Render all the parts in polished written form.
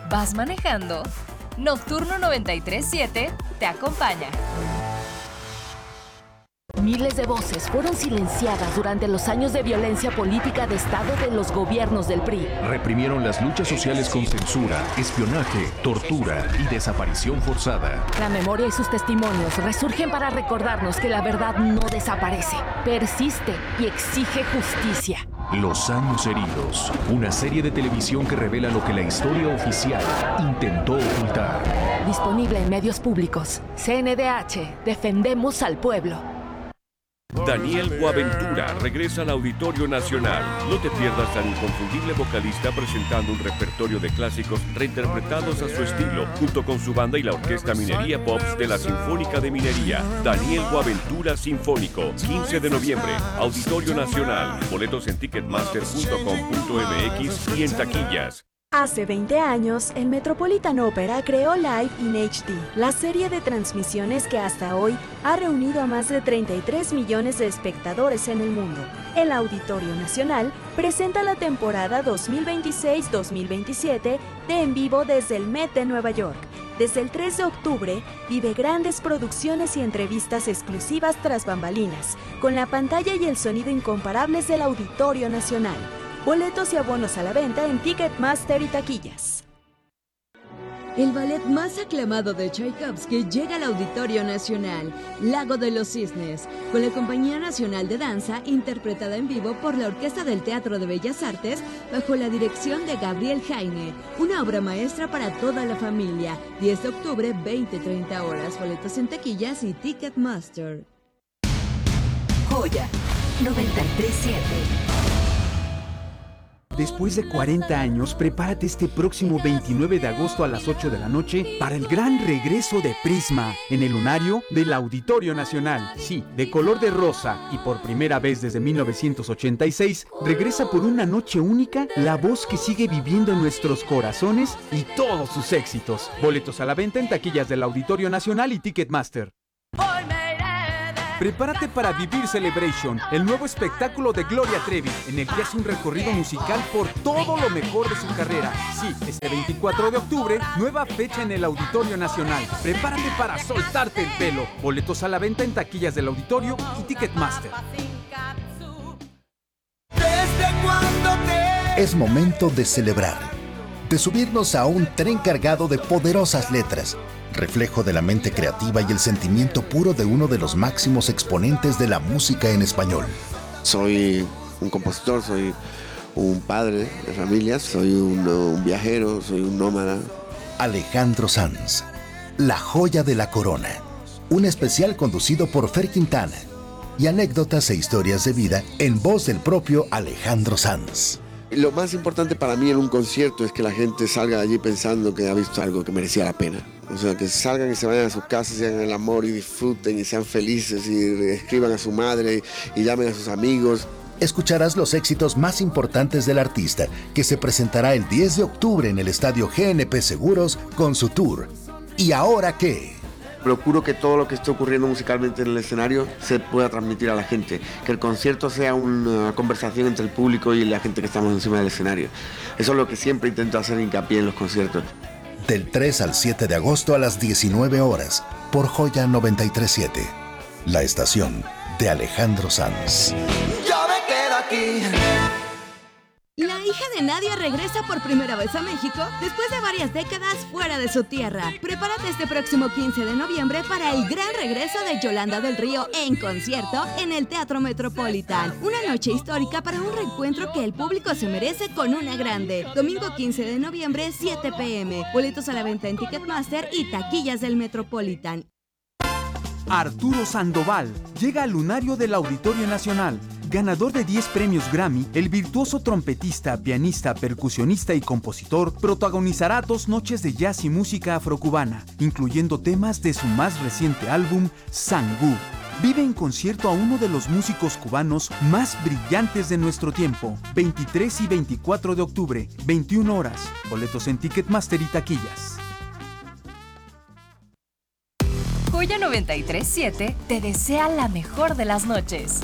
¿Vas manejando? Nocturno 93.7 te acompaña. Miles de voces fueron silenciadas durante los años de violencia política de Estado de los gobiernos del PRI. Reprimieron las luchas sociales con censura, espionaje, tortura y desaparición forzada. La memoria y sus testimonios resurgen para recordarnos que la verdad no desaparece, persiste y exige justicia. Los años heridos, una serie de televisión que revela lo que la historia oficial intentó ocultar. Disponible en medios públicos. CNDH, defendemos al pueblo. Daniel Boaventura regresa al Auditorio Nacional. No te pierdas al inconfundible vocalista presentando un repertorio de clásicos reinterpretados a su estilo, junto con su banda y la Orquesta Minería Pops de la Sinfónica de Minería. Daniel Boaventura Sinfónico, 15 de noviembre, Auditorio Nacional. Boletos en ticketmaster.com.mx y en taquillas. Hace 20 años, el Metropolitan Opera creó Live in HD, la serie de transmisiones que hasta hoy ha reunido a más de 33 millones de espectadores en el mundo. El Auditorio Nacional presenta la temporada 2026-2027 de En Vivo desde el Met de Nueva York. Desde el 3 de octubre, vive grandes producciones y entrevistas exclusivas tras bambalinas, con la pantalla y el sonido incomparables del Auditorio Nacional. Boletos y abonos a la venta en Ticketmaster y taquillas. El ballet más aclamado de Tchaikovsky llega al Auditorio Nacional, Lago de los Cisnes, con la Compañía Nacional de Danza interpretada en vivo por la Orquesta del Teatro de Bellas Artes bajo la dirección de Gabriel Jaime. Una obra maestra para toda la familia. 10 de octubre, 20-30 horas. Boletos en taquillas y Ticketmaster. Joya 93.7. Después de 40 años, prepárate este próximo 29 de agosto a las 8 de la noche para el gran regreso de Prisma en el lunario del Auditorio Nacional. Sí, de color de rosa y por primera vez desde 1986, regresa por una noche única la voz que sigue viviendo en nuestros corazones y todos sus éxitos. Boletos a la venta en taquillas del Auditorio Nacional y Ticketmaster. Prepárate para vivir Celebration, el nuevo espectáculo de Gloria Trevi, en el que hace un recorrido musical por todo lo mejor de su carrera. Sí, este 24 de octubre, nueva fecha en el Auditorio Nacional. Prepárate para soltarte el pelo. Boletos a la venta en taquillas del Auditorio y Ticketmaster. Es momento de celebrar, de subirnos a un tren cargado de poderosas letras, reflejo de la mente creativa y el sentimiento puro de uno de los máximos exponentes de la música en español. Soy un compositor, soy un padre de familia, soy un viajero, soy un nómada. Alejandro Sanz, la joya de la corona. Un especial conducido por Fer Quintana y anécdotas e historias de vida en voz del propio Alejandro Sanz. Lo más importante para mí en un concierto es que la gente salga de allí pensando que ha visto algo que merecía la pena. O sea, que salgan y se vayan a sus casas y hagan el amor y disfruten y sean felices y escriban a su madre y llamen a sus amigos. Escucharás los éxitos más importantes del artista, que se presentará el 10 de octubre en el Estadio GNP Seguros con su tour. ¿Y ahora qué? Procuro que todo lo que esté ocurriendo musicalmente en el escenario se pueda transmitir a la gente, que el concierto sea una conversación entre el público y la gente que estamos encima del escenario. Eso es lo que siempre intento hacer hincapié en los conciertos. Del 3 al 7 de agosto a las 19 horas, por Joya 93.7, la estación de Alejandro Sanz. Yo me quedo aquí. La hija de Nadia regresa por primera vez a México después de varias décadas fuera de su tierra. Prepárate este próximo 15 de noviembre para el gran regreso de Yolanda del Río en concierto en el Teatro Metropolitan. Una noche histórica para un reencuentro que el público se merece con una grande. Domingo 15 de noviembre, 7 p.m. Boletos a la venta en Ticketmaster y taquillas del Metropolitan. Arturo Sandoval llega al lunario del Auditorio Nacional. Ganador de 10 premios Grammy, el virtuoso trompetista, pianista, percusionista y compositor protagonizará 2 noches de jazz y música afrocubana, incluyendo temas de su más reciente álbum, Sangú. Vive en concierto a uno de los músicos cubanos más brillantes de nuestro tiempo, 23 y 24 de octubre, 21 horas. Boletos en Ticketmaster y taquillas. Joya 93.7 te desea la mejor de las noches.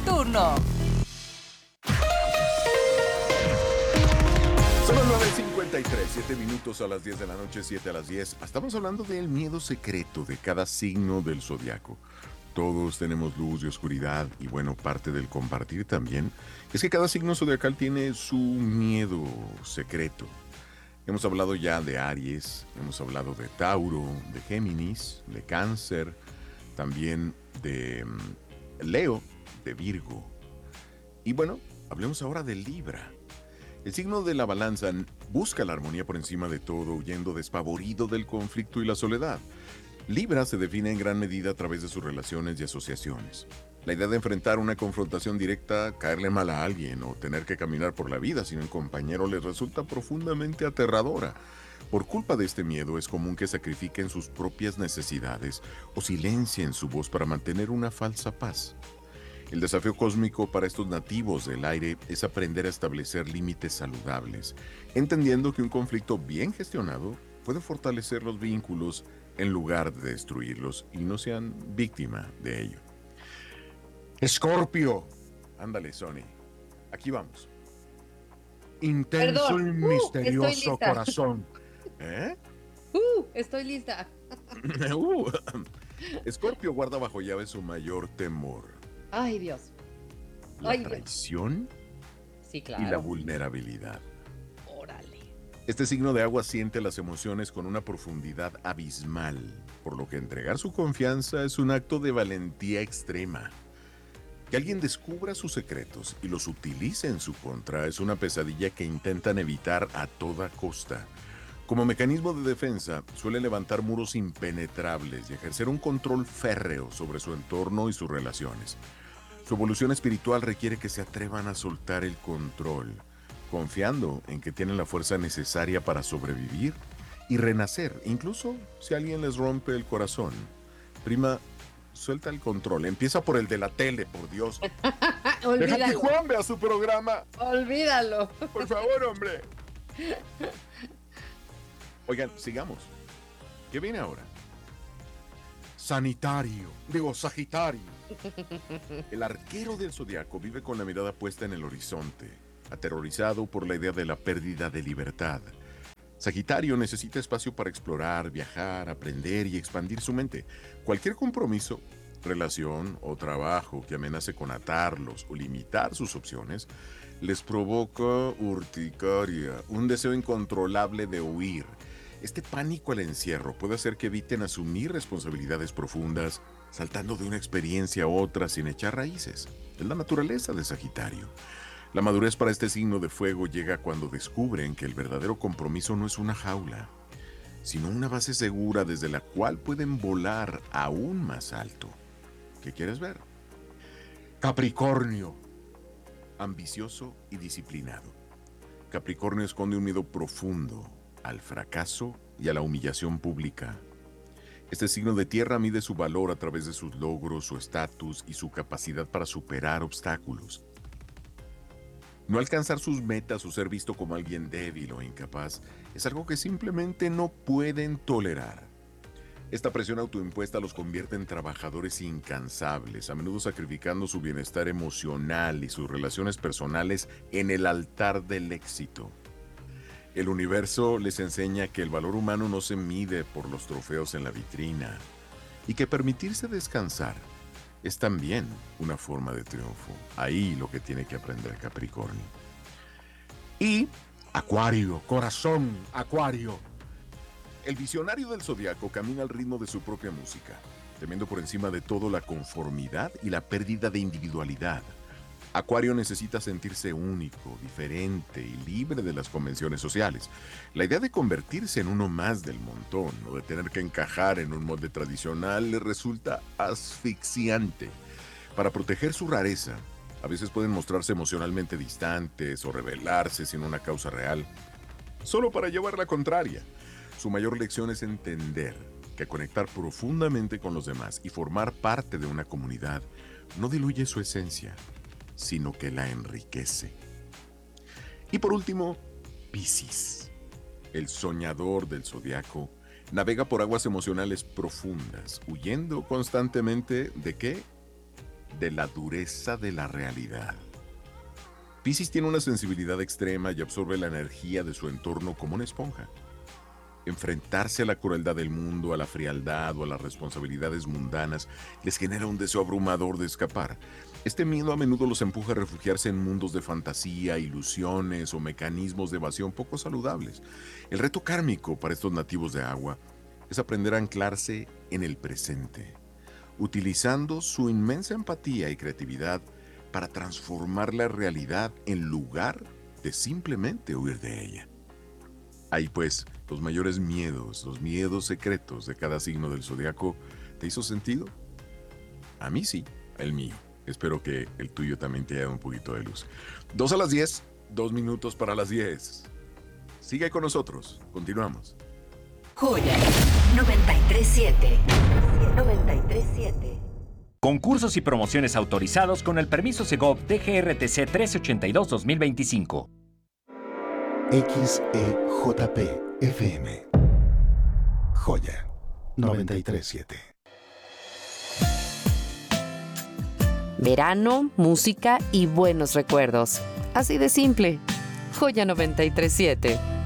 Nocturno. Son las 93, 7 minutos a las 10 de la noche, 7 a las 10. Estamos hablando del miedo secreto de cada signo del zodiaco. Todos tenemos luz y oscuridad, y bueno, parte del compartir también es que cada signo zodiacal tiene su miedo secreto. Hemos hablado ya de Aries, hemos hablado de Tauro, de Géminis, de Cáncer, también de Leo, de Virgo. Y bueno, hablemos ahora de Libra. El signo de la balanza busca la armonía por encima de todo, huyendo despavorido del conflicto y la soledad. Libra se define en gran medida a través de sus relaciones y asociaciones. La idea de enfrentar una confrontación directa, caerle mal a alguien o tener que caminar por la vida sin un compañero les resulta profundamente aterradora. Por culpa de este miedo es común que sacrifiquen sus propias necesidades o silencien su voz para mantener una falsa paz. El desafío cósmico para estos nativos del aire es aprender a establecer límites saludables, entendiendo que un conflicto bien gestionado puede fortalecer los vínculos en lugar de destruirlos y no sean víctima de ello. Escorpio. Ándale, Sony. Aquí vamos. Intenso y misterioso corazón. ¿Eh? Estoy lista. Escorpio guarda bajo llave su mayor temor. Ay, Dios. La traición Sí, claro. y la vulnerabilidad. Órale. Este signo de agua siente las emociones con una profundidad abismal, por lo que entregar su confianza es un acto de valentía extrema. Que alguien descubra sus secretos y los utilice en su contra es una pesadilla que intentan evitar a toda costa. Como mecanismo de defensa, suele levantar muros impenetrables y ejercer un control férreo sobre su entorno y sus relaciones. Su evolución espiritual requiere que se atrevan a soltar el control, confiando en que tienen la fuerza necesaria para sobrevivir y renacer, incluso si alguien les rompe el corazón. Prima, suelta el control. Empieza por el de la tele, por Dios. Olvídalo. Deja que Juan vea su programa. Olvídalo. Por favor, hombre. Oigan, sigamos. ¿Qué viene ahora? Sagitario. El arquero del zodiaco vive con la mirada puesta en el horizonte, aterrorizado por la idea de la pérdida de libertad. Sagitario necesita espacio para explorar, viajar, aprender y expandir su mente. Cualquier compromiso, relación o trabajo que amenace con atarlos o limitar sus opciones, les provoca urticaria, un deseo incontrolable de huir. Este pánico al encierro puede hacer que eviten asumir responsabilidades profundas, saltando de una experiencia a otra sin echar raíces. Es la naturaleza de Sagitario. La madurez para este signo de fuego llega cuando descubren que el verdadero compromiso no es una jaula, sino una base segura desde la cual pueden volar aún más alto. ¿Qué quieres ver? Capricornio. Ambicioso y disciplinado. Capricornio esconde un miedo profundo al fracaso y a la humillación pública. Este signo de tierra mide su valor a través de sus logros, su estatus y su capacidad para superar obstáculos. No alcanzar sus metas o ser visto como alguien débil o incapaz es algo que simplemente no pueden tolerar. Esta presión autoimpuesta los convierte en trabajadores incansables, a menudo sacrificando su bienestar emocional y sus relaciones personales en el altar del éxito. El universo les enseña que el valor humano no se mide por los trofeos en la vitrina y que permitirse descansar es también una forma de triunfo. Ahí lo que tiene que aprender Capricornio. Y Acuario, corazón, Acuario. El visionario del zodiaco camina al ritmo de su propia música, temiendo por encima de todo la conformidad y la pérdida de individualidad. Acuario necesita sentirse único, diferente y libre de las convenciones sociales. La idea de convertirse en uno más del montón o de tener que encajar en un molde tradicional le resulta asfixiante. Para proteger su rareza, a veces pueden mostrarse emocionalmente distantes o rebelarse sin una causa real, solo para llevar la contraria. Su mayor lección es entender que conectar profundamente con los demás y formar parte de una comunidad no diluye su esencia, sino que la enriquece. Y por último, Piscis. El soñador del zodiaco navega por aguas emocionales profundas, huyendo constantemente ¿de qué? De la dureza de la realidad. Piscis tiene una sensibilidad extrema y absorbe la energía de su entorno como una esponja. Enfrentarse a la crueldad del mundo, a la frialdad o a las responsabilidades mundanas les genera un deseo abrumador de escapar. Este miedo a menudo los empuja a refugiarse en mundos de fantasía, ilusiones o mecanismos de evasión poco saludables. El reto kármico para estos nativos de agua es aprender a anclarse en el presente, utilizando su inmensa empatía y creatividad para transformar la realidad en lugar de simplemente huir de ella. Ahí pues, los mayores miedos, los miedos secretos de cada signo del zodiaco, ¿te hizo sentido? A mí sí, el mío. Espero que el tuyo también te haya dado un poquito de luz. 2 a las 10, 2 minutos para las 10. Sigue con nosotros, continuamos. Joya 93.7. 93.7. Concursos y promociones autorizados con el permiso Segov DGRTC 1382-2025. XEJP FM. Joya 93.7. Verano, música y buenos recuerdos. Así de simple. Joya 93.7.